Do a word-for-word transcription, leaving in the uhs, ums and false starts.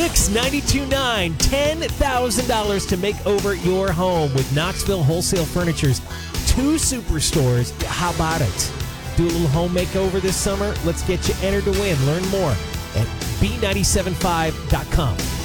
six nine two nine, ten thousand dollars to make over your home with Knoxville Wholesale Furniture's two superstores. How about it? Do a little home makeover this summer? Let's get you entered to win. Learn more at B nine seven five dot com.